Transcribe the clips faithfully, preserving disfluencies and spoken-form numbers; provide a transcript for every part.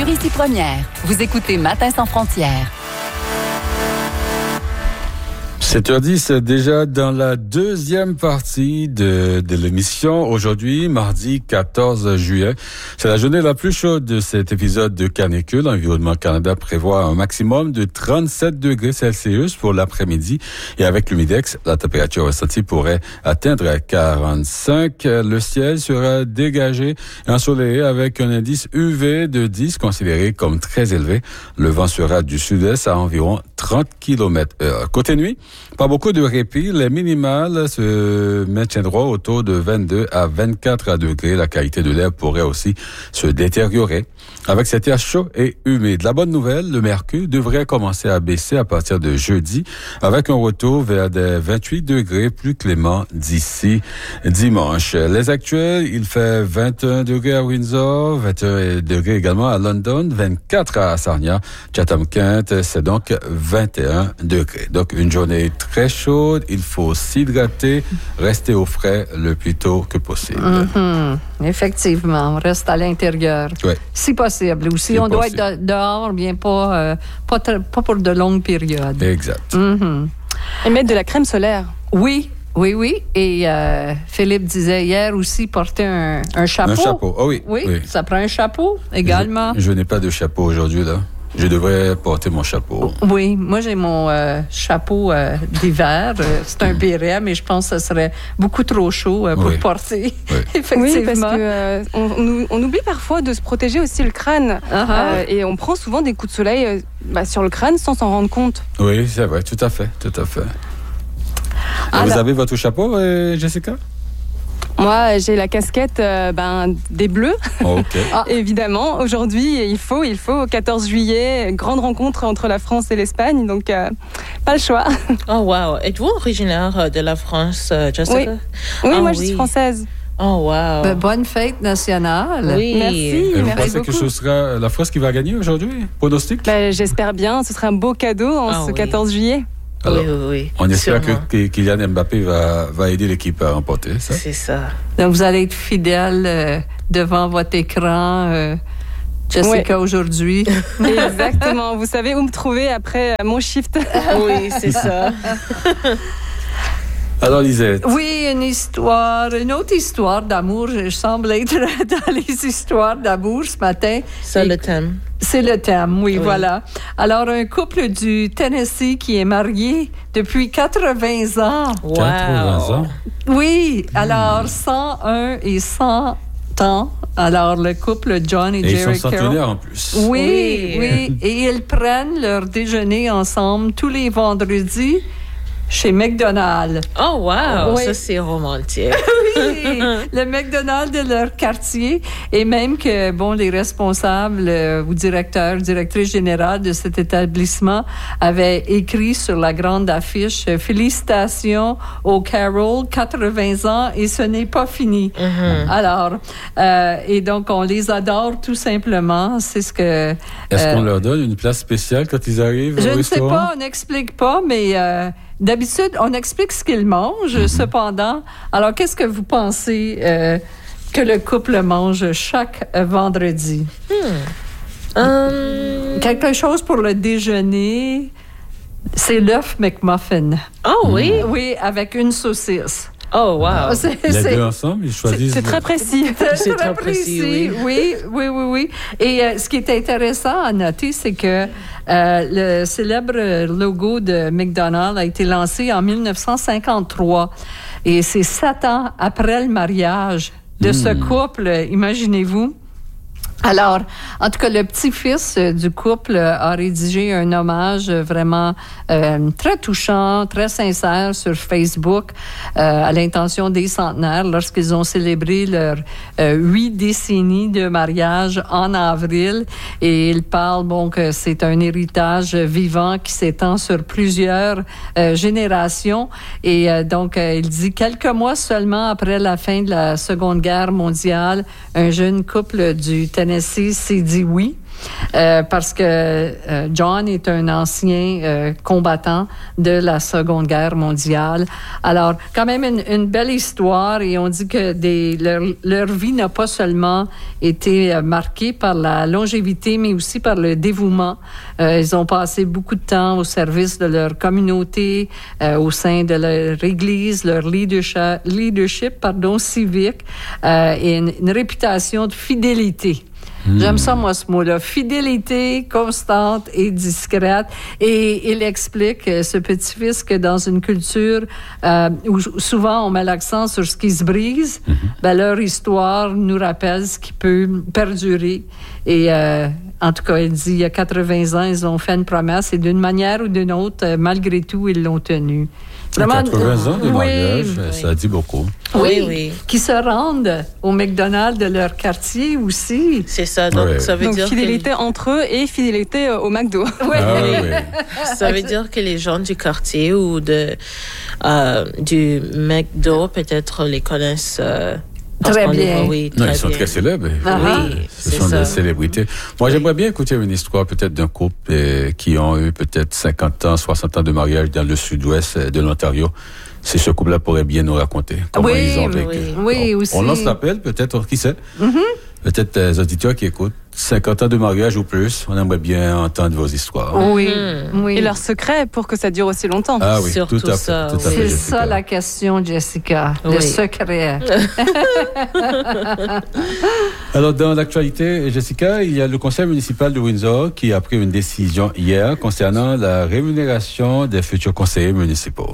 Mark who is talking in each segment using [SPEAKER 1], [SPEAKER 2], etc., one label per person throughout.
[SPEAKER 1] Ici Première, vous écoutez Matin sans frontières.
[SPEAKER 2] sept heures dix, déjà dans la deuxième partie de, de l'émission. Aujourd'hui, mardi quatorze juillet, c'est la journée la plus chaude de cet épisode de canicule. L'Environnement Canada prévoit un maximum de trente-sept degrés Celsius pour l'après-midi. Et avec l'humidex, la température ressentie pourrait atteindre quarante-cinq. Le ciel sera dégagé et ensoleillé avec un indice U V de dix, considéré comme très élevé. Le vent sera du sud-est à environ trente kilomètres heure. Côté nuit, pas beaucoup de répit. Les minimales se maintiendront autour de vingt-deux à vingt-quatre degrés. La qualité de l'air pourrait aussi se détériorer. Avec cet air chaud et humide, la bonne nouvelle, le mercure devrait commencer à baisser à partir de jeudi, avec un retour vers des vingt-huit degrés plus clément d'ici dimanche. Les actuels, il fait vingt et un degrés à Windsor, vingt et un degrés également à London, vingt-quatre à Sarnia, Chatham-Kent, c'est donc vingt et un degrés. Donc une journée très chaude, il faut s'hydrater, rester au frais le plus tôt que possible.
[SPEAKER 3] Mm-hmm. Effectivement, on reste à l'intérieur.
[SPEAKER 2] Oui.
[SPEAKER 3] Si possible. Ou si
[SPEAKER 2] C'est
[SPEAKER 3] on
[SPEAKER 2] possible.
[SPEAKER 3] doit être de- dehors, bien pas, euh, pas, très- pas pour de longues périodes.
[SPEAKER 2] Exact.
[SPEAKER 3] Mhm.
[SPEAKER 4] Et mettre de la crème solaire.
[SPEAKER 3] Oui, oui, oui. Et euh, Philippe disait hier aussi porter un, un chapeau.
[SPEAKER 2] Un chapeau, oh oui.
[SPEAKER 3] Oui,
[SPEAKER 2] oui.
[SPEAKER 3] ça prend un chapeau également.
[SPEAKER 2] Je, je n'ai pas de chapeau aujourd'hui, là. Je devrais porter mon chapeau.
[SPEAKER 3] Oui, moi j'ai mon euh, chapeau euh, d'hiver. Euh, c'est un béret, mais je pense que ce serait beaucoup trop chaud euh, pour
[SPEAKER 2] Oui.
[SPEAKER 3] le porter.
[SPEAKER 2] Oui.
[SPEAKER 3] Effectivement.
[SPEAKER 4] Oui, parce que euh, on, on- on oublie parfois de se protéger aussi le crâne.
[SPEAKER 3] Ah ah.
[SPEAKER 4] Euh, et on prend souvent des coups de soleil euh, bah, sur le crâne sans s'en rendre compte.
[SPEAKER 2] Oui, c'est vrai, tout à fait, tout à fait. Et
[SPEAKER 3] Alors-
[SPEAKER 2] vous avez votre chapeau, euh, Jessica?
[SPEAKER 4] Moi, j'ai la casquette euh, ben, des Bleus,
[SPEAKER 2] Oh, OK.
[SPEAKER 3] Ah.
[SPEAKER 4] évidemment. Aujourd'hui, il faut, il faut, quatorze juillet, grande rencontre entre la France et l'Espagne, donc euh, pas le choix.
[SPEAKER 5] Oh, wow. Êtes-vous originaire euh, de la France, euh, Jessica?
[SPEAKER 4] Oui. Oui,
[SPEAKER 5] Ah
[SPEAKER 4] moi, je
[SPEAKER 5] oui.
[SPEAKER 4] suis française.
[SPEAKER 5] Oh, wow.
[SPEAKER 3] Ben, bonne fête nationale.
[SPEAKER 5] Oui.
[SPEAKER 4] Merci.
[SPEAKER 2] Et vous
[SPEAKER 4] Merci
[SPEAKER 2] pensez que
[SPEAKER 4] beaucoup.
[SPEAKER 2] ce sera la France qui va gagner aujourd'hui? Pronostic?
[SPEAKER 4] Ben, j'espère bien, ce sera un beau cadeau en
[SPEAKER 5] Ah
[SPEAKER 4] ce
[SPEAKER 5] oui.
[SPEAKER 4] quatorze juillet.
[SPEAKER 2] Alors,
[SPEAKER 5] oui, oui, oui.
[SPEAKER 2] on espère que,
[SPEAKER 5] Sûrement.
[SPEAKER 2] que Kylian Mbappé va, va aider l'équipe à remporter ça.
[SPEAKER 5] C'est ça.
[SPEAKER 3] Donc, vous allez être fidèle euh, devant votre écran, euh, Jessica, aujourd'hui.
[SPEAKER 4] Exactement. Vous savez où me trouver après euh, mon shift.
[SPEAKER 5] Oui, c'est ça.
[SPEAKER 2] Alors, Lisette.
[SPEAKER 3] Oui, une histoire, une autre histoire d'amour. Je semble être dans les histoires d'amour ce matin.
[SPEAKER 5] C'est
[SPEAKER 3] Et
[SPEAKER 5] le thème.
[SPEAKER 3] C'est le thème, oui,
[SPEAKER 5] Oui.
[SPEAKER 3] voilà. Alors, un couple du Tennessee qui est marié depuis quatre-vingts ans.
[SPEAKER 5] Wow.
[SPEAKER 2] quatre-vingts ans.
[SPEAKER 3] Oui, alors cent un et cent ans. Alors, le couple John et,
[SPEAKER 2] Et ils sont
[SPEAKER 3] Jerry Carroll.
[SPEAKER 2] centenaires en plus.
[SPEAKER 3] Oui,
[SPEAKER 5] Oui.
[SPEAKER 3] oui. Et ils prennent leur déjeuner ensemble tous les vendredis chez McDonald's.
[SPEAKER 5] Oh, wow.
[SPEAKER 3] Oui.
[SPEAKER 5] Ça, c'est romantique.
[SPEAKER 3] Oui, le McDonald's de leur quartier. Et même que, bon, les responsables euh, ou directeurs, directrices générales de cet établissement avaient écrit sur la grande affiche euh, « Félicitations au Carroll, quatre-vingts ans et ce n'est pas fini
[SPEAKER 5] Mm-hmm.
[SPEAKER 3] Alors, euh, et donc, on les adore tout simplement. C'est ce que...
[SPEAKER 2] Est-ce
[SPEAKER 3] euh,
[SPEAKER 2] qu'on leur donne une place spéciale quand ils arrivent
[SPEAKER 3] je
[SPEAKER 2] au
[SPEAKER 3] ne sais
[SPEAKER 2] restaurant?
[SPEAKER 3] pas, on n'explique pas, mais euh, d'habitude, on explique ce qu'ils mangent,
[SPEAKER 2] Mm-hmm.
[SPEAKER 3] cependant. Alors, qu'est-ce que vous pensez euh, que le couple mange chaque euh, vendredi?
[SPEAKER 5] Hum,
[SPEAKER 3] Quelque chose pour le déjeuner, c'est l'œuf McMuffin.
[SPEAKER 5] Oh, oui.
[SPEAKER 3] Oui, avec une saucisse.
[SPEAKER 5] Oh, wow.
[SPEAKER 3] C'est-
[SPEAKER 2] Les
[SPEAKER 3] c'est-
[SPEAKER 2] deux ensemble, ils choisissent...
[SPEAKER 4] C'est très précis.
[SPEAKER 3] C'est
[SPEAKER 5] C'est
[SPEAKER 3] très
[SPEAKER 5] très
[SPEAKER 3] précis,
[SPEAKER 5] précis,
[SPEAKER 3] oui. Oui, oui, oui, Et euh, ce qui est intéressant à noter, c'est que euh, le célèbre logo de McDonald's a été lancé en dix-neuf cent cinquante-trois. Et c'est sept ans après le mariage de ce couple, imaginez-vous. Alors, en tout cas, le petit-fils euh, du couple euh, a rédigé un hommage euh, vraiment euh, très touchant, très sincère sur Facebook euh, à l'intention des centenaires lorsqu'ils ont célébré leurs euh, huit décennies de mariage en avril. Et il parle, bon, que c'est un héritage vivant qui s'étend sur plusieurs euh, générations. Et euh, donc, euh, il dit quelques mois seulement après la fin de la Seconde Guerre mondiale, un jeune couple du Tennessee s'est dit oui. euh, parce que euh, John est un ancien euh, combattant de la Seconde Guerre mondiale. Alors, quand même une, une belle histoire, et on dit que des, leur, leur vie n'a pas seulement été euh, marquée par la longévité, mais aussi par le dévouement. Euh, ils ont passé beaucoup de temps au service de leur communauté, euh, au sein de leur église, leur leadership, leadership pardon, civique, euh, et une, une réputation de fidélité. Mmh. J'aime ça, moi, ce mot-là. Fidélité constante et discrète. Et il explique, euh, ce petit-fils, que dans une culture euh, où souvent on met l'accent sur ce qui se brise, mmh. ben, leur histoire nous rappelle ce qui peut perdurer. Et euh, en tout cas, il dit, il y a quatre-vingts ans, ils ont fait une promesse, et d'une manière ou d'une autre, euh, malgré tout, ils l'ont tenue.
[SPEAKER 2] Vraiment, quatre-vingts ans de
[SPEAKER 3] oui,
[SPEAKER 2] mariage,
[SPEAKER 3] oui.
[SPEAKER 2] Ça dit beaucoup.
[SPEAKER 3] Oui,
[SPEAKER 5] oui, oui.
[SPEAKER 3] Qui se rendent au McDonald's de leur quartier aussi.
[SPEAKER 5] C'est ça, donc
[SPEAKER 2] oui.
[SPEAKER 5] ça veut
[SPEAKER 4] donc,
[SPEAKER 5] dire
[SPEAKER 4] fidélité
[SPEAKER 5] que...
[SPEAKER 4] entre eux et fidélité au McDo.
[SPEAKER 3] Oui.
[SPEAKER 2] Ah, oui, oui.
[SPEAKER 5] Ça veut dire que les gens du quartier ou de, euh, du McDo, peut-être les connaissent... Euh,
[SPEAKER 3] Très bien.
[SPEAKER 5] Oui,
[SPEAKER 2] Non,
[SPEAKER 5] très
[SPEAKER 2] ils sont
[SPEAKER 5] bien.
[SPEAKER 2] très célèbres.
[SPEAKER 3] Ah,
[SPEAKER 5] oui,
[SPEAKER 2] Ce
[SPEAKER 5] c'est
[SPEAKER 2] sont
[SPEAKER 5] ça.
[SPEAKER 2] des célébrités. Moi, j'aimerais bien écouter une histoire peut-être d'un couple euh, qui ont eu peut-être cinquante ans, soixante ans de mariage dans le sud-ouest de l'Ontario. Si ce couple-là pourrait bien nous raconter comment
[SPEAKER 3] Oui,
[SPEAKER 2] ils ont
[SPEAKER 3] oui,
[SPEAKER 2] vécu.
[SPEAKER 3] oui,
[SPEAKER 2] on,
[SPEAKER 3] aussi.
[SPEAKER 2] on lance l'appel, peut-être, qui sait?
[SPEAKER 3] Mm-hmm.
[SPEAKER 2] Peut-être les auditeurs qui écoutent. cinquante ans de mariage ou plus, on aimerait bien entendre vos histoires.
[SPEAKER 3] Oui,
[SPEAKER 5] Mm.
[SPEAKER 3] oui.
[SPEAKER 4] Et leur secret pour que ça dure aussi longtemps.
[SPEAKER 2] Ah oui,
[SPEAKER 5] Surtout
[SPEAKER 2] tout à fait.
[SPEAKER 5] ça,
[SPEAKER 2] tout à
[SPEAKER 5] oui.
[SPEAKER 2] fait,
[SPEAKER 3] C'est
[SPEAKER 2] Jessica.
[SPEAKER 3] ça la question, Jessica. Le
[SPEAKER 5] Oui.
[SPEAKER 3] secret.
[SPEAKER 2] Alors, dans l'actualité, Jessica, il y a le conseil municipal de Windsor qui a pris une décision hier concernant la rémunération des futurs conseillers municipaux.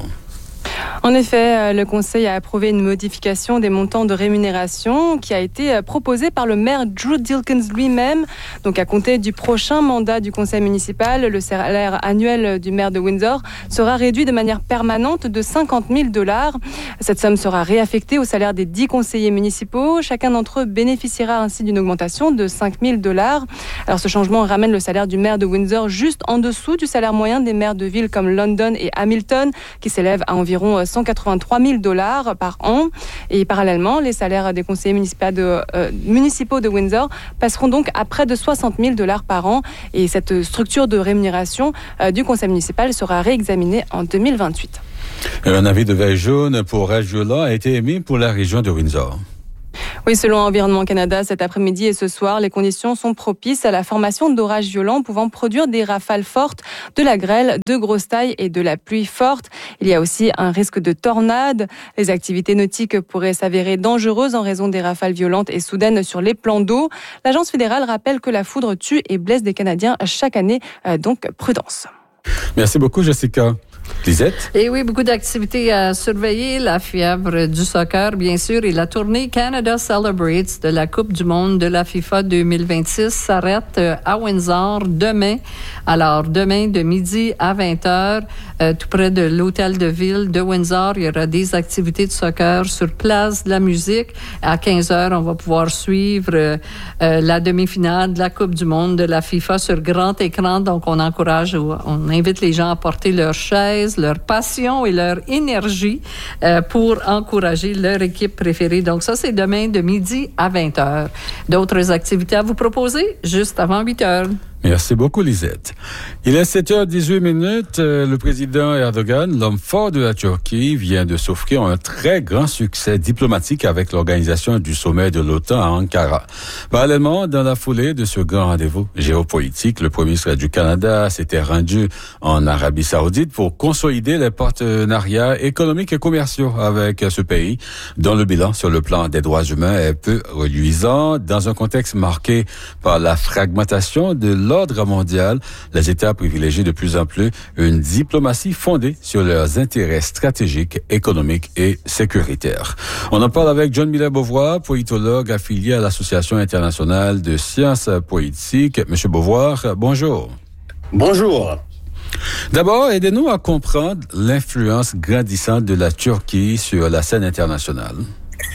[SPEAKER 4] En effet, le Conseil a approuvé une modification des montants de rémunération qui a été proposée par le maire Drew Dilkens lui-même. Donc, à compter du prochain mandat du Conseil municipal, le salaire annuel du maire de Windsor sera réduit de manière permanente de cinquante mille dollars. Cette somme sera réaffectée au salaire des dix conseillers municipaux. Chacun d'entre eux bénéficiera ainsi d'une augmentation de cinq mille dollars. Alors, ce changement ramène le salaire du maire de Windsor juste en dessous du salaire moyen des maires de villes comme London et Hamilton, qui s'élève à environ cent quatre-vingt-trois mille dollars par an. Et parallèlement, les salaires des conseillers municipaux de, euh, municipaux de Windsor passeront donc à près de soixante mille dollars par an. Et cette structure de rémunération euh, du conseil municipal sera réexaminée en deux mille vingt-huit.
[SPEAKER 2] Un avis de veille jaune pour orage violent a été émis pour la région de Windsor.
[SPEAKER 4] Oui, selon Environnement Canada, cet après-midi et ce soir, les conditions sont propices à la formation d'orages violents pouvant produire des rafales fortes, de la grêle, de grosses tailles et de la pluie forte. Il y a aussi un risque de tornade. Les activités nautiques pourraient s'avérer dangereuses en raison des rafales violentes et soudaines sur les plans d'eau. L'Agence fédérale rappelle que la foudre tue et blesse des Canadiens chaque année, donc prudence.
[SPEAKER 2] Merci beaucoup, Jessica. Lisette?
[SPEAKER 3] Et oui, beaucoup d'activités à surveiller. La fièvre du soccer, bien sûr, et la tournée Canada Celebrates de la Coupe du monde de la FIFA deux mille vingt-six s'arrête à Windsor demain. Alors, demain, de midi à vingt heures, euh, tout près de l'hôtel de ville de Windsor, il y aura des activités de soccer sur place de la musique. À quinze heures, on va pouvoir suivre euh, euh, la demi-finale de la Coupe du monde de la FIFA sur grand écran. Donc, on encourage, on invite les gens à porter leurs chaises, leur passion et leur énergie euh, pour encourager leur équipe préférée. Donc ça, c'est demain de midi à vingt heures. D'autres activités à vous proposer juste avant huit heures.
[SPEAKER 2] Merci beaucoup, Lisette. Il est sept heures dix-huit minutes. Le président Erdogan, l'homme fort de la Turquie, vient de s'offrir un très grand succès diplomatique avec l'organisation du sommet de l'OTAN à Ankara. Parallèlement, dans la foulée de ce grand rendez-vous géopolitique, le premier ministre du Canada s'était rendu en Arabie Saoudite pour consolider les partenariats économiques et commerciaux avec ce pays, dont le bilan sur le plan des droits humains est peu reluisant. Dans un contexte marqué par la fragmentation de l'ordre mondial, les États privilégient de plus en plus une diplomatie fondée sur leurs intérêts stratégiques, économiques et sécuritaires. On en parle avec John Miller-Beauvoir, politologue affilié à l'Association internationale de sciences politiques. Monsieur Beauvoir, bonjour.
[SPEAKER 6] Bonjour.
[SPEAKER 2] D'abord, aidez-nous à comprendre l'influence grandissante de la Turquie sur la scène internationale.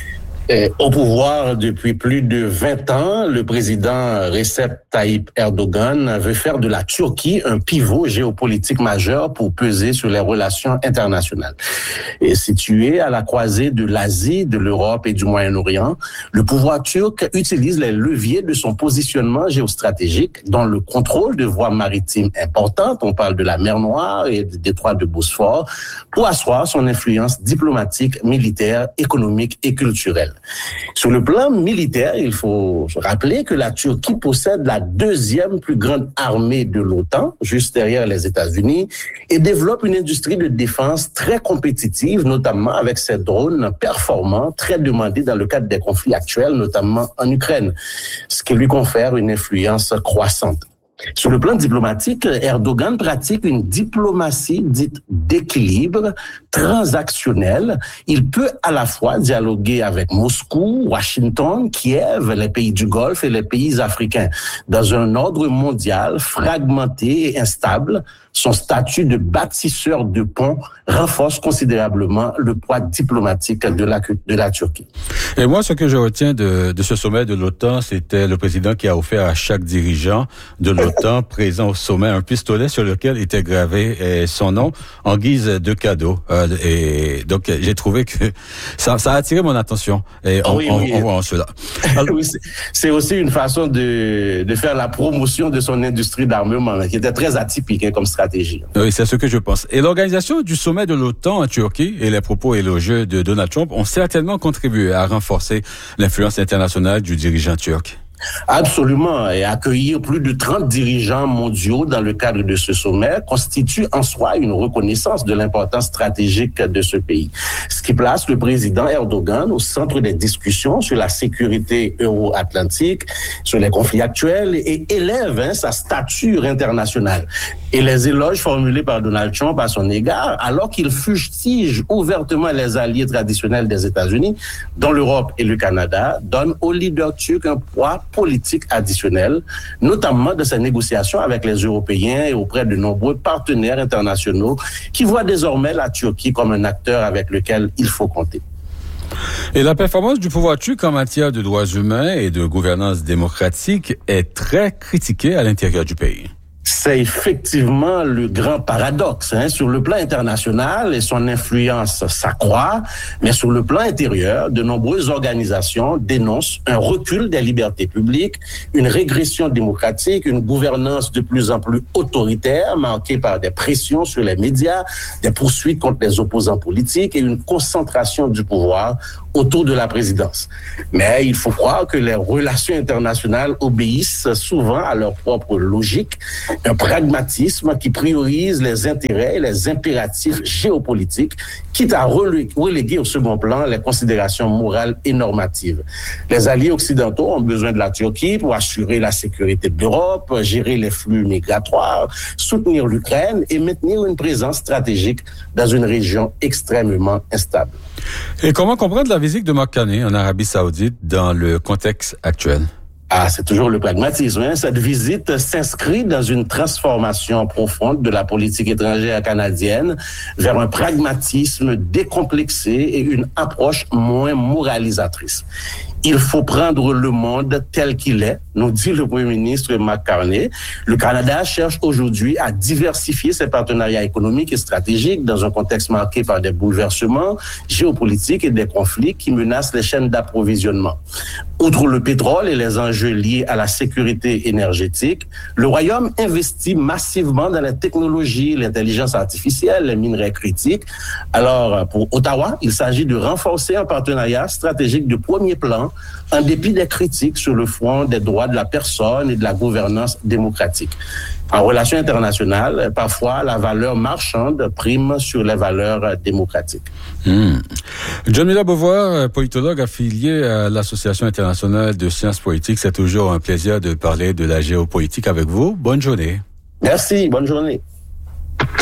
[SPEAKER 6] Et au pouvoir depuis plus de vingt ans, le président Recep Tayyip Erdogan veut faire de la Turquie un pivot géopolitique majeur pour peser sur les relations internationales. Et situé à la croisée de l'Asie, de l'Europe et du Moyen-Orient, le pouvoir turc utilise les leviers de son positionnement géostratégique dans le contrôle de voies maritimes importantes, on parle de la mer Noire et du détroit de Bosphore, pour asseoir son influence diplomatique, militaire, économique et culturelle. Sur le plan militaire, il faut se rappeler que la Turquie possède la deuxième plus grande armée de l'OTAN, juste derrière les États-Unis, et développe une industrie de défense très compétitive, notamment avec ses drones performants, très demandés dans le cadre des conflits actuels, notamment en Ukraine, ce qui lui confère une influence croissante. Sur le plan diplomatique, Erdogan pratique une diplomatie dite d'équilibre, transactionnelle. Il peut à la fois dialoguer avec Moscou, Washington, Kiev, les pays du Golfe et les pays africains. Dans un ordre mondial fragmenté et instable, son statut de bâtisseur de ponts renforce considérablement le poids diplomatique de la, de la Turquie.
[SPEAKER 2] Et moi, ce que je retiens de, de ce sommet de l'OTAN, c'était le président qui a offert à chaque dirigeant de l'OTAN présent au sommet un pistolet sur lequel était gravé eh, son nom en guise de cadeau. Euh, et donc, j'ai trouvé que ça, ça a attiré mon attention. Et on, oui, on, oui. on voit en cela. Alors,
[SPEAKER 6] oui, c'est, c'est aussi une façon de, de faire la promotion de son industrie d'armement, qui était très atypique hein, comme stratégie.
[SPEAKER 2] Oui, c'est ce que je pense. Et l'organisation du sommet de l'OTAN en Turquie et les propos élogieux de Donald Trump ont certainement contribué à renforcer l'influence internationale du dirigeant turc.
[SPEAKER 6] Absolument. Et accueillir plus de trente dirigeants mondiaux dans le cadre de ce sommet constitue en soi une reconnaissance de l'importance stratégique de ce pays. Ce qui place le président Erdogan au centre des discussions sur la sécurité euro-atlantique, sur les conflits actuels et élève hein, sa stature internationale. Et les éloges formulés par Donald Trump à son égard, alors qu'il fustige ouvertement les alliés traditionnels des États-Unis, dont l'Europe et le Canada, donnent au leader turc un poids politique additionnel, notamment de ses négociations avec les Européens et auprès de nombreux partenaires internationaux qui voient désormais la Turquie comme un acteur avec lequel il faut compter.
[SPEAKER 2] Et la performance du pouvoir turc en matière de droits humains et de gouvernance démocratique est très critiquée à l'intérieur du pays.
[SPEAKER 6] C'est effectivement le grand paradoxe. Hein. Sur le plan international, et son influence s'accroît, mais sur le plan intérieur, de nombreuses organisations dénoncent un recul des libertés publiques, une régression démocratique, une gouvernance de plus en plus autoritaire, marquée par des pressions sur les médias, des poursuites contre les opposants politiques et une concentration du pouvoir autour de la présidence. Mais il faut croire que les relations internationales obéissent souvent à leur propre logique, un pragmatisme qui priorise les intérêts et les impératifs géopolitiques, quitte à reléguer au second plan les considérations morales et normatives. Les alliés occidentaux ont besoin de la Turquie pour assurer la sécurité de l'Europe, gérer les flux migratoires, soutenir l'Ukraine et maintenir une présence stratégique dans une région extrêmement instable.
[SPEAKER 2] Et comment comprendre la visite de Mark Carney en Arabie Saoudite dans le contexte actuel?
[SPEAKER 6] Ah, c'est toujours le pragmatisme. Hein? Cette visite s'inscrit dans une transformation profonde de la politique étrangère canadienne vers un pragmatisme décomplexé et une approche moins moralisatrice. Il faut prendre le monde tel qu'il est, nous dit le Premier ministre Mark Carney. Le Canada cherche aujourd'hui à diversifier ses partenariats économiques et stratégiques dans un contexte marqué par des bouleversements géopolitiques et des conflits qui menacent les chaînes d'approvisionnement. Outre le pétrole et les enjeux liés à la sécurité énergétique, le Royaume investit massivement dans la technologie, l'intelligence artificielle, les minerais critiques. Alors, pour Ottawa, il s'agit de renforcer un partenariat stratégique de premier plan en dépit des critiques sur le front des droits de la personne et de la gouvernance démocratique. En relations internationales, parfois, la valeur marchande prime sur les valeurs démocratiques.
[SPEAKER 2] Mmh. John Miller-Beauvoir, politologue affilié à l'Association internationale de sciences politiques, c'est toujours un plaisir de parler de la géopolitique avec vous. Bonne journée.
[SPEAKER 6] Merci, bonne journée.